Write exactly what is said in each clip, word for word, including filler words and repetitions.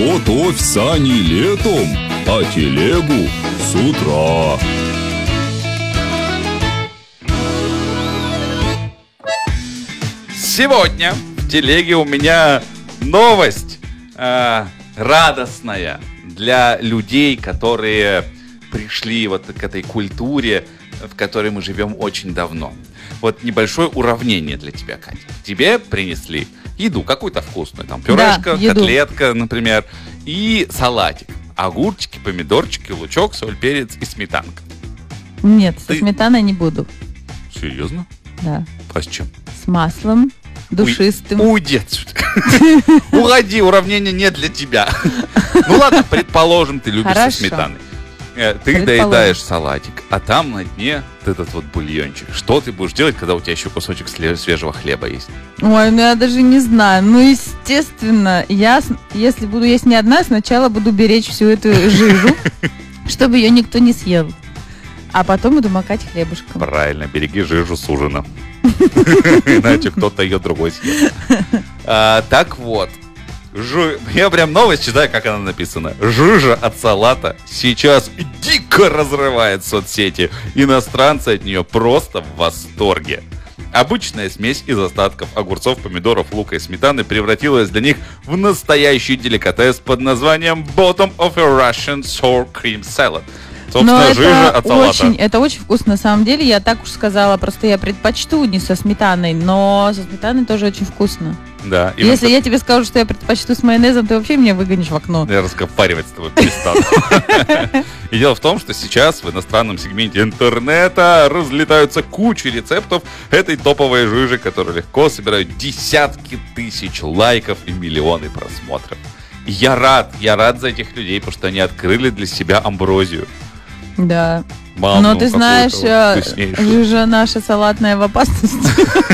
Готовь сани летом, а телегу с утра. Сегодня в телеге у меня новость э, радостная для людей, которые пришли вот к этой культуре, в которой мы живем очень давно. Вот небольшое уравнение для тебя, Катя. Тебе принесли еду какую-то вкусную, там пюрешка, да, котлетка, например, и салатик. Огурчики, помидорчики, лучок, соль, перец и сметанка. Нет, со Ты... сметаной не буду. Серьезно? Да. А с чем? С маслом душистым. Уйди отсюда. Уходи, уравнение не для тебя. Ну ладно, предположим, ты любишь со сметаной. Ты доедаешь салатик, а там на дне этот вот бульончик. Что ты будешь делать, когда у тебя еще кусочек свежего хлеба есть? Ой, ну я даже не знаю. Ну, естественно, я, если буду есть не одна, сначала буду беречь всю эту жижу, чтобы ее никто не съел. А потом буду макать хлебушком. Правильно, береги жижу с ужина. Иначе кто-то ее другой съест. Так вот. Жу... Я прям новость читаю, как она написана. Жижа от салата сейчас дико разрывает соцсети. Иностранцы от нее просто в восторге. Обычная смесь из остатков огурцов, помидоров, лука и сметаны превратилась для них в настоящий деликатес под названием Bottom of a Russian Sour Cream Salad. Собственно, но жижа это от салата. Очень, это очень вкусно, на самом деле. Я так уж сказала, просто я предпочту не со сметаной, но со сметаной тоже очень вкусно. Да. Если я тебе скажу, что я предпочту с майонезом, ты вообще меня выгонишь в окно. Я разговаривать с тобой перестану. И дело в том, что сейчас в иностранном сегменте интернета разлетаются кучи рецептов этой топовой жижи, которые легко собирают десятки тысяч лайков и миллионы просмотров. И я рад, я рад за этих людей, потому что они открыли для себя амброзию. Да. Мам, но ну, ты знаешь, жижа наша салатная в опасности.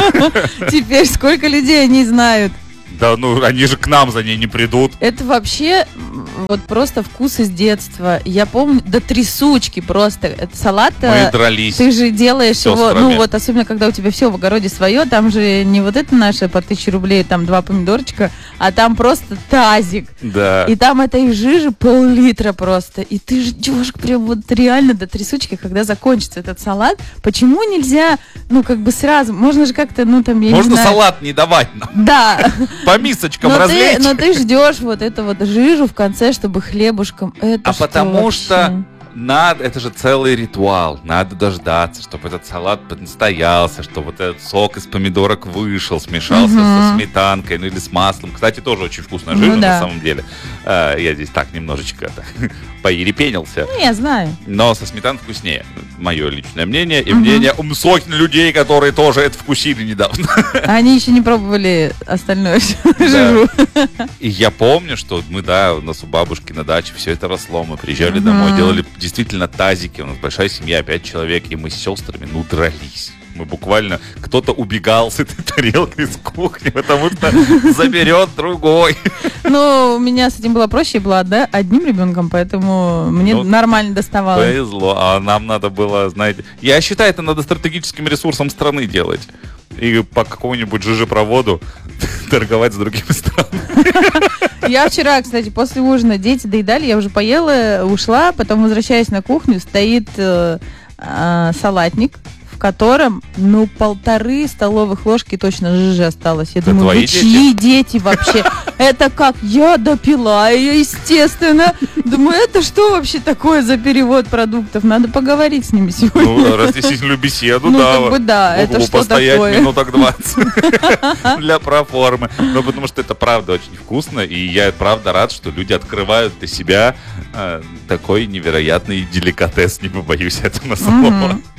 Теперь сколько людей они знают? Да, ну они же к нам за ней не придут. Это вообще вот просто вкус из детства. Я помню, до трясучки просто. Это салат. Мы дрались. Ты же делаешь его, ну вот особенно когда у тебя все в огороде свое, там же не вот это наше по тысяче рублей, там два помидорчика, а там просто тазик. Да. И там этой жижи пол-литра просто. И ты ждешь прям вот реально до трясучки, когда закончится этот салат. Почему нельзя, ну как бы сразу, можно же как-то, ну там, я Можно не знаю. салат не давать нам. Да. По мисочкам но разлейте. Ты, но ты ждешь вот эту вот жижу в конце, чтобы хлебушком. Это а что потому вообще? что надо, это же целый ритуал. Надо дождаться, чтобы этот салат настоялся, чтобы вот этот сок из помидорок вышел, смешался угу. со сметанкой, ну или с маслом. Кстати, тоже очень вкусная жижа, ну, да. на самом деле. А, я здесь так немножечко поерепенился. Ну, я знаю. Но со сметаной вкуснее. Мое личное мнение и угу. мнение сотен людей, которые тоже это вкусили недавно. Они еще не пробовали остальную жижу. И я помню, что мы, да, у нас у бабушки на даче все это росло. Мы приезжали домой, делали действительно тазики. У нас большая семья, пять человек, и мы с сестрами, ну, дрались. Мы буквально, кто-то убегал с этой тарелкой с кухни, потому что заберет другой. Ну, у меня с этим было проще, была, да, одним ребенком, поэтому мне ну, нормально доставалось. Повезло, а нам надо было, знаете... Я считаю, это надо стратегическим ресурсом страны делать. И по какому-нибудь жижепроводу торговать с другими странами. Я вчера, кстати, после ужина дети доедали, я уже поела, ушла, потом возвращаясь на кухню, стоит э, э, салатник, в котором, ну, полторы столовых ложки точно жижи осталось. Я это думаю, твои вы чьи дети вообще? Это как? Я допила ее, естественно. Думаю, это что вообще такое за перевод продуктов? Надо поговорить с ними сегодня. Ну, раз действительно беседу, ну, да. Ну, как бы да, это что постоять такое? минуток двадцать для проформы. Ну, потому что это правда очень вкусно, и я правда рад, что люди открывают для себя такой невероятный деликатес, не побоюсь этого слова.